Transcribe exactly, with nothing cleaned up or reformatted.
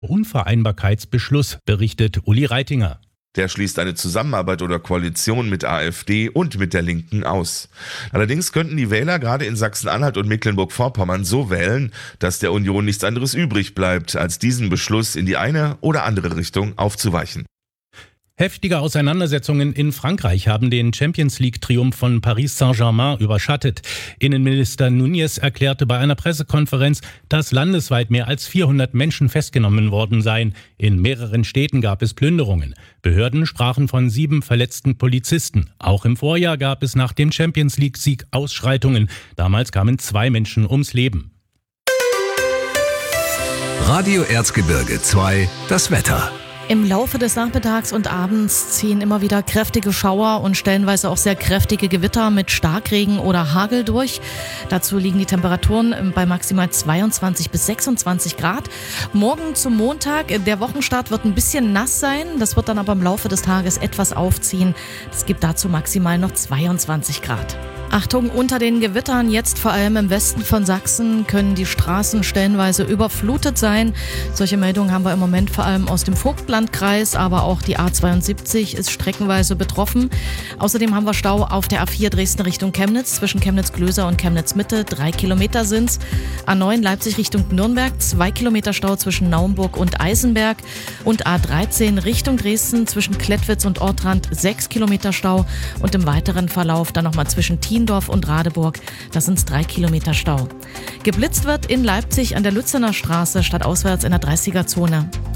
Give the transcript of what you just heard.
Unvereinbarkeitsbeschluss, berichtet Uli Reitinger. Der schließt eine Zusammenarbeit oder Koalition mit AfD und mit der Linken aus. Allerdings könnten die Wähler gerade in Sachsen-Anhalt und Mecklenburg-Vorpommern so wählen, dass der Union nichts anderes übrig bleibt, als diesen Beschluss in die eine oder andere Richtung aufzuweichen. Heftige Auseinandersetzungen in Frankreich haben den Champions-League-Triumph von Paris Saint-Germain überschattet. Innenminister Núñez erklärte bei einer Pressekonferenz, dass landesweit mehr als vierhundert Menschen festgenommen worden seien. In mehreren Städten gab es Plünderungen. Behörden sprachen von sieben verletzten Polizisten. Auch im Vorjahr gab es nach dem Champions-League-Sieg Ausschreitungen. Damals kamen zwei Menschen ums Leben. Radio Erzgebirge zwei, das Wetter. Im Laufe des Nachmittags und Abends ziehen immer wieder kräftige Schauer und stellenweise auch sehr kräftige Gewitter mit Starkregen oder Hagel durch. Dazu liegen die Temperaturen bei maximal zweiundzwanzig bis sechsundzwanzig Grad. Morgen zum Montag, der Wochenstart wird ein bisschen nass sein. Das wird dann aber im Laufe des Tages etwas aufziehen. Es gibt dazu maximal noch zweiundzwanzig Grad. Achtung, unter den Gewittern, jetzt vor allem im Westen von Sachsen, können die Straßen stellenweise überflutet sein. Solche Meldungen haben wir im Moment vor allem aus dem Vogtlandkreis, aber auch die A zweiundsiebzig ist streckenweise betroffen. Außerdem haben wir Stau auf der A vier Dresden Richtung Chemnitz, zwischen Chemnitz-Klöser und Chemnitz-Mitte, drei Kilometer sind's. A neun Leipzig Richtung Nürnberg, zwei Kilometer Stau zwischen Naumburg und Eisenberg. Und A dreizehn Richtung Dresden, zwischen Klettwitz und Ortrand, sechs Kilometer Stau. Und im weiteren Verlauf dann nochmal zwischen Tien und Radeburg, das sind drei Kilometer Stau. Geblitzt wird in Leipzig an der Lützener Straße, stadtauswärts in der dreißiger Zone.